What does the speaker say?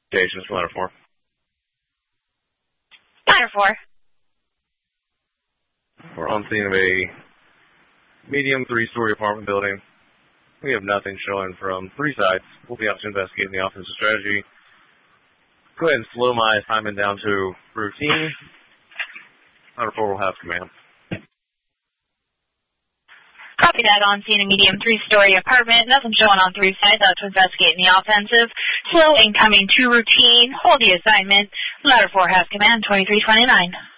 Stations, ladder 4. Ladder 4. We're on scene of a medium 3-story apartment building. We have nothing showing from 3 sides. We'll be out to investigate the offensive strategy. Go ahead and slow my assignment down to routine. Ladder 4 will have command. Copy that. On scene a medium 3-story apartment. Nothing showing on 3 sides. Out to investigate in the offensive. Slow incoming to routine. Hold the assignment. Ladder 4 has command 2329.